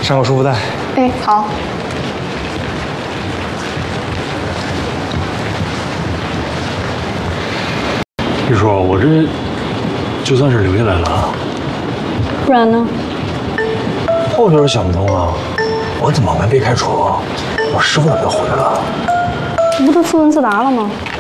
上个束缚带。 哎，好。 玉叔，我这就算是留下来了， 不然呢？ 我有点想不通啊，我怎么没被开除？我师傅咋就回来了？ 这不都自问自答了吗？